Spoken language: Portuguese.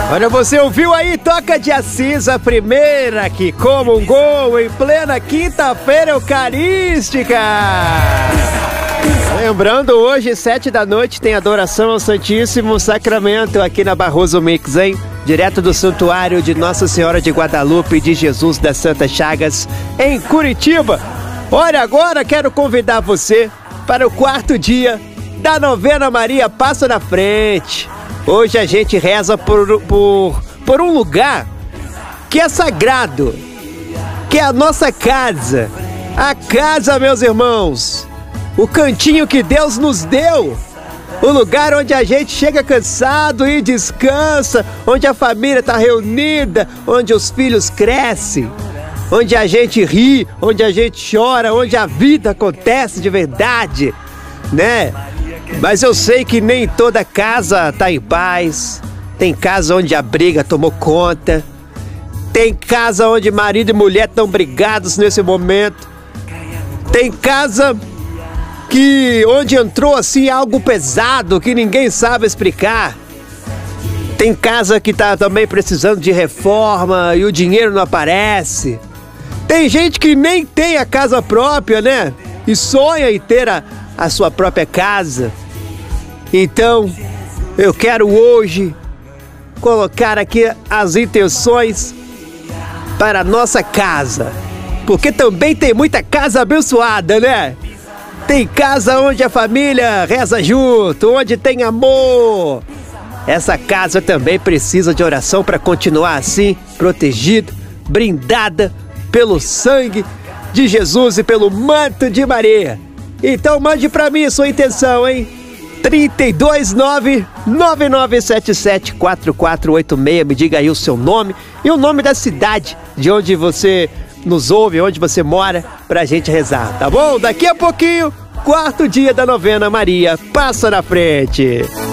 Olha, você ouviu aí, Toca de Assis, a primeira que comungou em plena quinta-feira eucarística. Lembrando, hoje, 7 da noite, tem adoração ao Santíssimo Sacramento aqui na Barroso Mix, hein? Direto do Santuário de Nossa Senhora de Guadalupe de Jesus das Santas Chagas, em Curitiba. Olha, agora quero convidar você para o 4º dia da novena Maria Passa na Frente. Hoje a gente reza por um lugar que é sagrado, que é a nossa casa. A casa, meus irmãos, o cantinho que Deus nos deu, o lugar onde a gente chega cansado e descansa, onde a família está reunida, onde os filhos crescem, onde a gente ri, onde a gente chora, onde a vida acontece de verdade, né? Mas eu sei que nem toda casa tá em paz. Tem casa onde a briga tomou conta. Tem casa onde marido e mulher estão brigados nesse momento. Tem casa onde entrou assim algo pesado que ninguém sabe explicar. Tem casa que tá também precisando de reforma e o dinheiro não aparece. Tem gente que nem tem a casa própria, né? E sonha em ter a sua própria casa. Então, eu quero hoje colocar aqui as intenções para a nossa casa, porque também tem muita casa abençoada, né? Tem casa onde a família reza junto, onde tem amor. Essa casa também precisa de oração para continuar assim, protegida, brindada pelo sangue de Jesus e pelo manto de Maria. Então mande para mim a sua intenção, hein? 329-9977-4486. Me diga aí o seu nome e o nome da cidade de onde você nos ouve, onde você mora, pra gente rezar, tá bom? Daqui a pouquinho, 4º dia da novena Maria Passa na Frente.